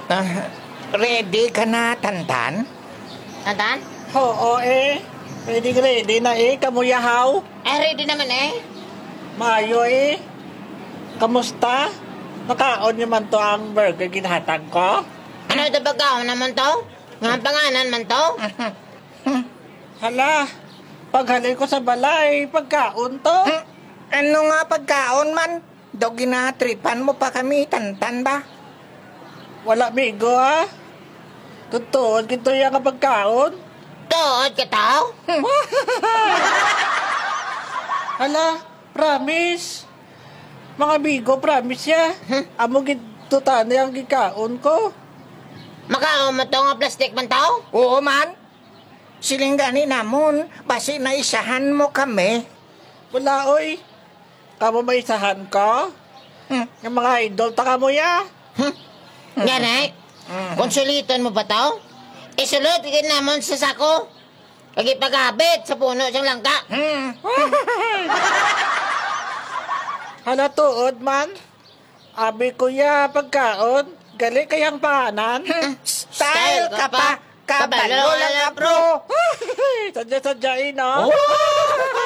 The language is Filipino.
Ah, ready ka na, Tantan? Tantan? Oo ready na kamuyahaw. Ready naman Mayo kamusta? Nakaon niyo man to ang burger ginhatag ko? Ano ito pagkaon naman to? Nga panganan man to? Hala, paghalin ko sa balay, pagkaon to. Ano nga pagkaon man? Do ginatripan mo pa kami, Tantan ba? Wala bigo Totoo, gito yung pagkaon. Tuod ka tao? Hala, promise. Mga bigo, promise ya. Amo gito tani ang gikaon ko. Makaon mo to nga plastic man to? Oo man. Silinggani namon, basi na isahan mo kami. Wala Kamo may isahan ko? Yung mga idol, taka mo ya. Yan konsuliton mo ba to? Isulot ka namon sa sako. Lagi paghabit sa puno siyang langka. Hala tuod man. Abi ko ya pagkaon. Gali kayang panganan. Style ka pa, kabalo lang bro. Sadya-sadyain